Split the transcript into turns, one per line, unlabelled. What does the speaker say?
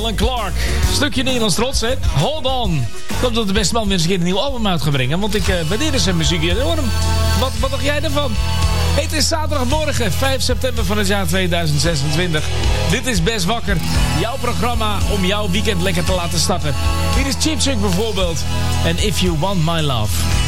Alan Clark. Stukje Nederlands trots, hè? Hold on. Ik hoop dat de beste man weer eens een keer een nieuw album uit gaat brengen. Want ik waardeer zijn muziek enorm. Wat dacht jij ervan? Het is zaterdagmorgen, 5 september van het jaar 2026. Dit is Best Wakker. Jouw programma om jouw weekend lekker te laten starten. Hier is Chipchunk bijvoorbeeld. En If You Want My Love.